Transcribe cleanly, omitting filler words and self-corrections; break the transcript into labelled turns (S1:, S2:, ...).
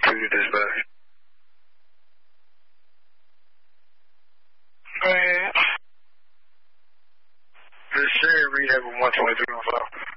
S1: to dispatch.
S2: Go ahead.
S1: This Sherry Reed having 123 on file.